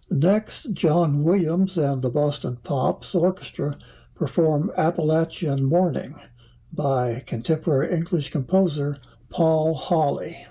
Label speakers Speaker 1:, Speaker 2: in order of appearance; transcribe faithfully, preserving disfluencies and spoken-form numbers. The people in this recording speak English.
Speaker 1: Next, John Williams and the Boston Pops Orchestra perform Appalachian Morning by contemporary English composer Paul Hawley.